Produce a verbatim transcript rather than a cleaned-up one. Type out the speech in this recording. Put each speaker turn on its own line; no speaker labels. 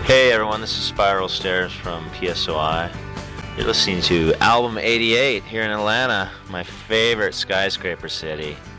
Hey everyone, this is Spiral Stairs from P S O I. You're listening to Album eighty-eight here in Atlanta, my favorite skyscraper city.